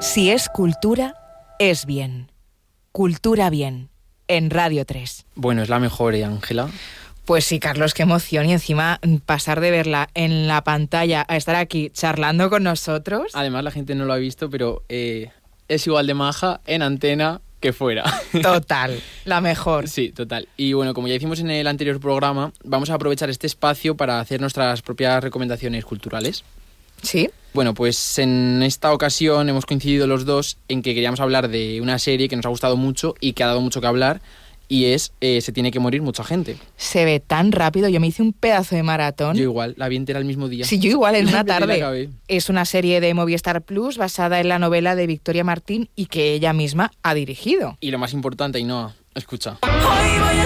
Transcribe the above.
Si es cultura, es bien. Cultura bien, en Radio 3. Bueno, es la mejor, Ángela. Pues sí, Carlos, qué emoción. Y encima pasar de verla en la pantalla a estar aquí charlando con nosotros. Además, la gente no lo ha visto, pero es igual de maja en antena que fuera. Total, la mejor. Sí, total. Y bueno, como ya hicimos en el anterior programa, vamos a aprovechar este espacio para hacer nuestras propias recomendaciones culturales. ¿Sí? Bueno, pues en esta ocasión hemos coincidido los dos en que queríamos hablar de una serie que nos ha gustado mucho y que ha dado mucho que hablar, y es Se tiene que morir mucha gente. Se ve tan rápido, yo me hice un pedazo de maratón. Yo igual, la vi entera el mismo día. Sí, yo igual, en una tarde. Acabé. Es una serie de Movistar Plus basada en la novela de Victoria Martín y que ella misma ha dirigido. Y lo más importante, Ainhoa, escucha.